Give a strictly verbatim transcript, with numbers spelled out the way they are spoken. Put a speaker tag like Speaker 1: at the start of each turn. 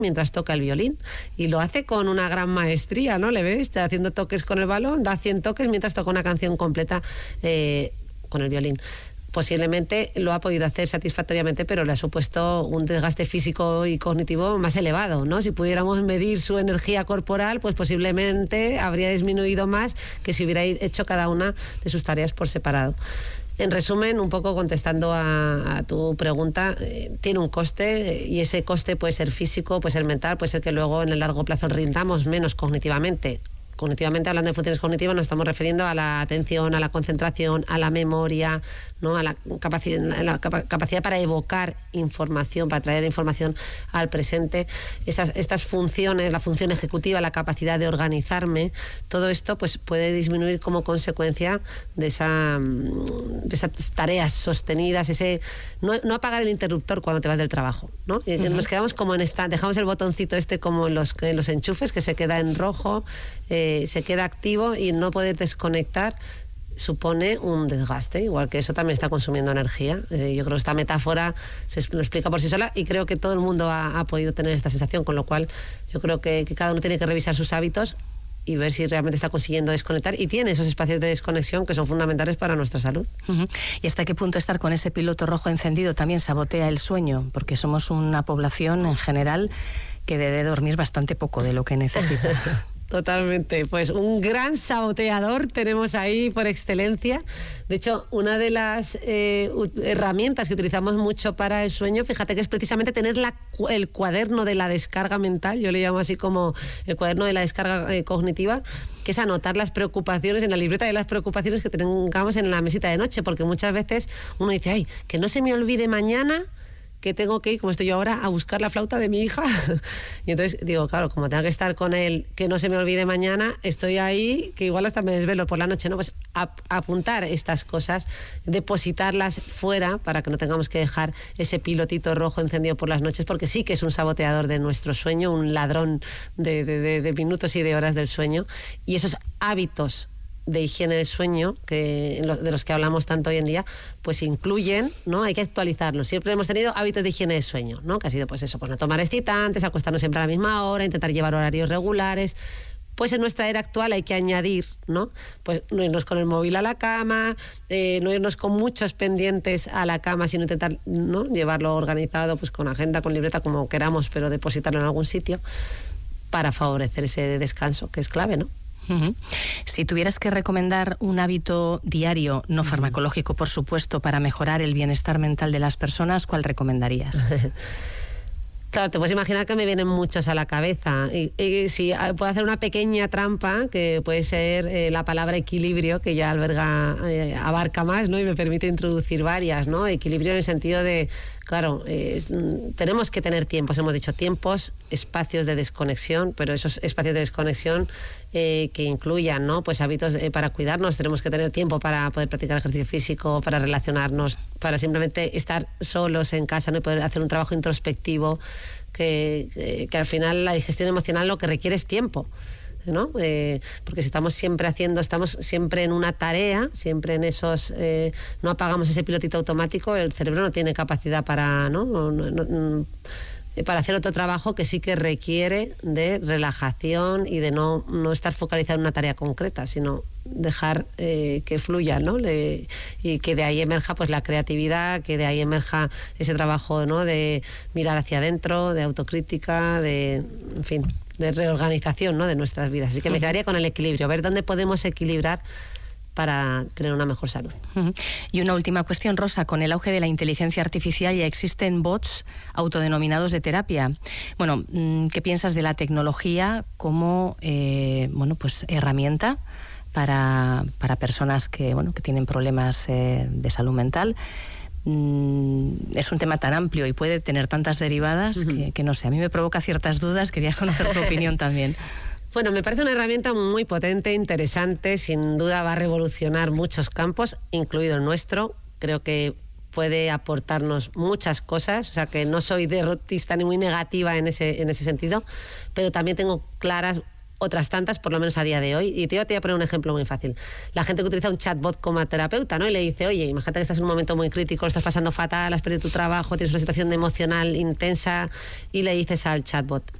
Speaker 1: mientras toca el violín, y lo hace con una gran maestría, ¿no? Le ves, está haciendo toques con el balón, da cien toques mientras toca una canción completa eh, con el violín. Posiblemente lo ha podido hacer satisfactoriamente, pero le ha supuesto un desgaste físico y cognitivo más elevado, ¿no? Si pudiéramos medir su energía corporal, pues posiblemente habría disminuido más que si hubiera hecho cada una de sus tareas por separado. En resumen, un poco contestando a, a tu pregunta, eh, tiene un coste, eh, y ese coste puede ser físico, puede ser mental, puede ser que luego en el largo plazo rindamos menos cognitivamente. Cognitivamente, hablando de funciones cognitivas, nos estamos refiriendo a la atención, a la concentración, a la memoria, ¿no? A la capacidad, la capacidad para evocar información, para traer información al presente. Esas, estas funciones, la función ejecutiva, la capacidad de organizarme, todo esto pues puede disminuir como consecuencia de, esa, de esas tareas sostenidas, ese no, no apagar el interruptor cuando te vas del trabajo, ¿no? Y uh-huh. Nos quedamos como en esta, dejamos el botoncito este como en los, en los enchufes, que se queda en rojo, eh, se queda activo, y no poder desconectar supone un desgaste, igual que eso también está consumiendo energía. Eh, yo creo que esta metáfora se lo explica por sí sola, y creo que todo el mundo ha, ha podido tener esta sensación, con lo cual yo creo que, que cada uno tiene que revisar sus hábitos y ver si realmente está consiguiendo desconectar, y tiene esos espacios de desconexión que son fundamentales para nuestra salud.
Speaker 2: Uh-huh. ¿Y hasta qué punto estar con ese piloto rojo encendido también sabotea el sueño? Porque somos una población en general que debe dormir bastante poco de lo que necesita.
Speaker 1: Totalmente, pues un gran saboteador tenemos ahí por excelencia. De hecho, una de las eh, herramientas que utilizamos mucho para el sueño, fíjate que es precisamente tener la, el cuaderno de la descarga mental, yo le llamo así como el cuaderno de la descarga eh, cognitiva, que es anotar las preocupaciones en la libreta de las preocupaciones que tengamos en la mesita de noche, porque muchas veces uno dice, ay, que no se me olvide mañana que tengo que ir, como estoy yo ahora, a buscar la flauta de mi hija. Y entonces digo, claro, como tengo que estar con él, que no se me olvide mañana, estoy ahí, que igual hasta me desvelo por la noche, ¿no? Pues a, apuntar estas cosas, depositarlas fuera para que no tengamos que dejar ese pilotito rojo encendido por las noches, porque sí que es un saboteador de nuestro sueño, un ladrón de, de, de, de minutos y de horas del sueño. Y esos hábitos de higiene del sueño, que de los que hablamos tanto hoy en día, pues incluyen, ¿no? Hay que actualizarlos. Siempre hemos tenido hábitos de higiene del sueño, ¿no? Que ha sido pues eso, pues no tomar excitantes, acostarnos siempre a la misma hora, intentar llevar horarios regulares. Pues en nuestra era actual hay que añadir, ¿no? Pues no irnos con el móvil a la cama, eh, no irnos con muchos pendientes a la cama, sino intentar, ¿no?, llevarlo organizado, pues con agenda, con libreta, como queramos, pero depositarlo en algún sitio para favorecer ese descanso, que es clave, ¿no?
Speaker 2: Uh-huh. Si tuvieras que recomendar un hábito diario, no farmacológico, por supuesto, para mejorar el bienestar mental de las personas, ¿cuál recomendarías?
Speaker 1: Claro, te puedes imaginar que me vienen muchos a la cabeza. Y, y si puedo hacer una pequeña trampa, que puede ser eh, la palabra equilibrio, que ya alberga, eh, abarca más, ¿no? Y me permite introducir varias, ¿no? Equilibrio en el sentido de, claro, eh, tenemos que tener tiempos, hemos dicho tiempos, espacios de desconexión, pero esos espacios de desconexión eh, que incluyan, ¿no?, pues hábitos eh, para cuidarnos. Tenemos que tener tiempo para poder practicar ejercicio físico, para relacionarnos, para simplemente estar solos en casa, ¿no?, y poder hacer un trabajo introspectivo, que, que, que al final la digestión emocional lo que requiere es tiempo, ¿no? Eh, porque si estamos siempre haciendo, estamos siempre en una tarea, siempre en esos, eh, no apagamos ese pilotito automático, el cerebro no tiene capacidad para, ¿no? No, no, no, para hacer otro trabajo que sí que requiere de relajación y de no, no estar focalizado en una tarea concreta, sino dejar eh, que fluya, ¿no? Le, y que de ahí emerja pues la creatividad, que de ahí emerja ese trabajo, ¿no?, de mirar hacia adentro, de autocrítica, de, en fin, de reorganización, ¿no?, de nuestras vidas. Así que me quedaría con el equilibrio, ver dónde podemos equilibrar para tener una mejor salud.
Speaker 2: Uh-huh. Y una última cuestión, Rosa, con el auge de la inteligencia artificial ya existen bots autodenominados de terapia. Bueno, ¿qué piensas de la tecnología como eh, bueno, pues herramienta para, para personas que, bueno, que tienen problemas eh, de salud mental? Mm, es un tema tan amplio y puede tener tantas derivadas uh-huh. que, que no sé, a mí me provoca ciertas dudas, quería conocer tu opinión también.
Speaker 1: Bueno, me parece una herramienta muy potente, interesante, sin duda va a revolucionar muchos campos, incluido el nuestro. Creo que puede aportarnos muchas cosas, o sea que no soy derrotista ni muy negativa en ese, en ese sentido, pero también tengo claras otras tantas, por lo menos a día de hoy. Y te voy a poner un ejemplo muy fácil. La gente que utiliza un chatbot como terapeuta, ¿no? Y le dice, oye, imagínate que estás en un momento muy crítico, estás pasando fatal, has perdido tu trabajo, tienes una situación emocional intensa, y le dices al chatbot,